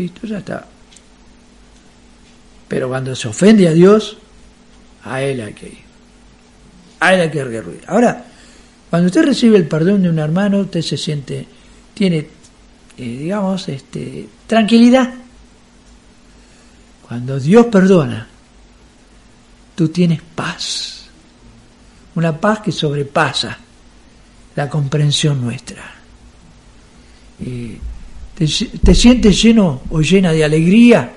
Listo, ya está. Pero cuando se ofende a Dios, a Él hay que ir. A Él hay que recurrir. Ahora, cuando usted recibe el perdón de un hermano, usted se siente, tiene, tranquilidad. Cuando Dios perdona, tú tienes paz. Una paz que sobrepasa la comprensión nuestra. ¿Te sientes lleno o llena de alegría?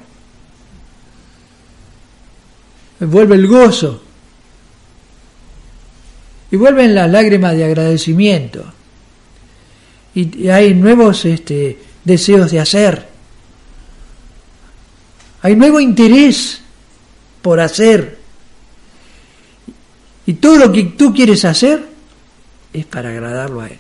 Vuelve el gozo. Y vuelven las lágrimas de agradecimiento. Y hay nuevos deseos de hacer. Hay nuevo interés por hacer. Y todo lo que tú quieres hacer es para agradarlo a Él.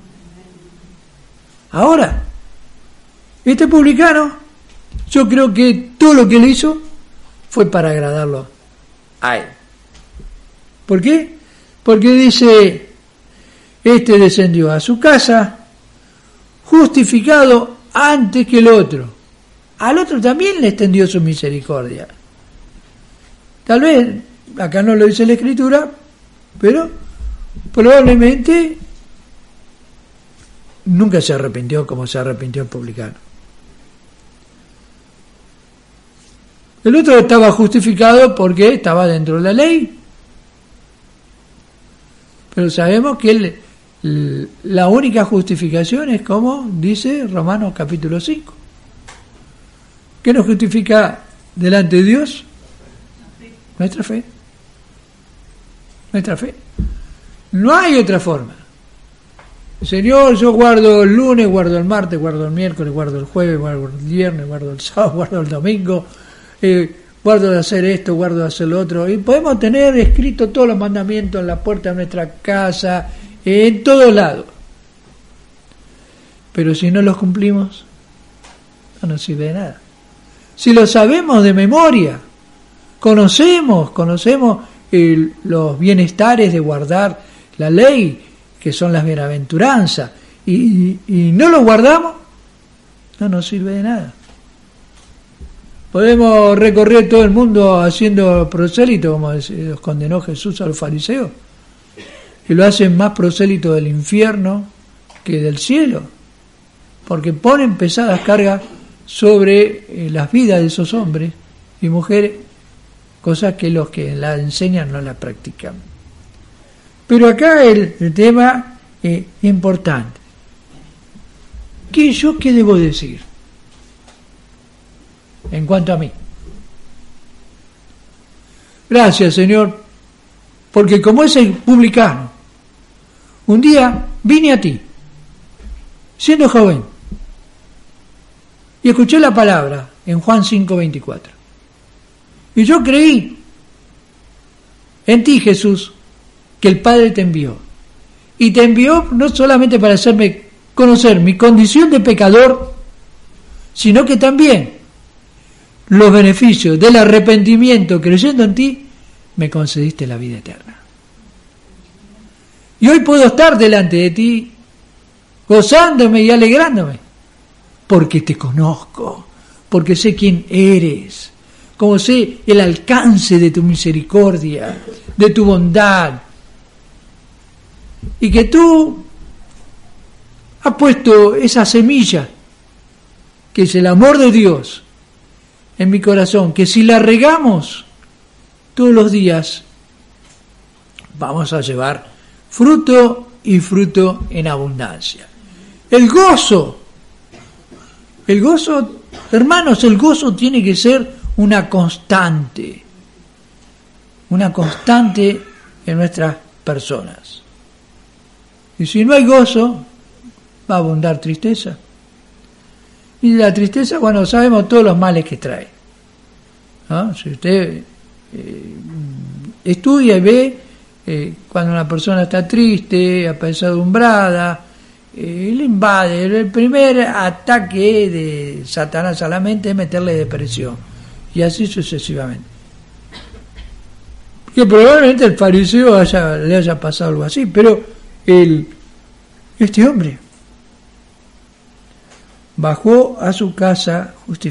Ahora, este publicano, yo creo que todo lo que él hizo fue para agradarlo a Él. ¿Por qué? Porque dice, descendió a su casa justificado antes que el otro. Al otro también le extendió su misericordia. Tal vez, acá no lo dice la Escritura, pero probablemente nunca se arrepintió como se arrepintió el publicano. El otro estaba justificado porque estaba dentro de la ley. Pero sabemos que la única justificación es como dice Romanos capítulo 5. ¿Qué nos justifica delante de Dios? Nuestra fe. Nuestra fe. No hay otra forma. Señor, yo guardo el lunes, guardo el martes, guardo el miércoles, guardo el jueves, guardo el viernes, guardo el sábado, guardo el domingo, guardo de hacer esto, guardo de hacer lo otro. Y podemos tener escrito todos los mandamientos en la puerta de nuestra casa, en todos lados. Pero si no los cumplimos, no nos sirve de nada. Si lo sabemos de memoria, conocemos los bienestares de guardar la ley, que son las bienaventuranzas, y no los guardamos, no nos sirve de nada. Podemos recorrer todo el mundo haciendo prosélito, como los condenó Jesús a los fariseos, que lo hacen más prosélito del infierno que del cielo, porque ponen pesadas cargas sobre las vidas de esos hombres y mujeres, cosas que los que la enseñan no la practican. Pero acá el tema es importante. ¿Qué debo decir en cuanto a mí? Gracias, Señor, porque como ese publicano, un día vine a ti, siendo joven, y escuché la palabra en Juan 5:24. Y yo creí en ti, Jesús, que el Padre te envió. Y te envió no solamente para hacerme conocer mi condición de pecador, sino que también los beneficios del arrepentimiento creyendo en ti, me concediste la vida eterna. Y hoy puedo estar delante de ti, gozándome y alegrándome, porque te conozco, porque sé quién eres, como sé el alcance de tu misericordia, de tu bondad, y que tú has puesto esa semilla, que es el amor de Dios, en mi corazón, que si la regamos todos los días, vamos a llevar fruto y fruto en abundancia. El gozo, hermanos, el gozo tiene que ser una constante en nuestras personas. Y si no hay gozo, va a abundar tristeza. Y la tristeza, bueno, sabemos todos los males que trae. ¿No? Si usted estudia y ve cuando una persona está triste, apesadumbrada, le invade. El primer ataque de Satanás a la mente es meterle depresión. Y así sucesivamente. Que probablemente el fariseo le haya pasado algo así, pero este hombre bajó a su casa justificado.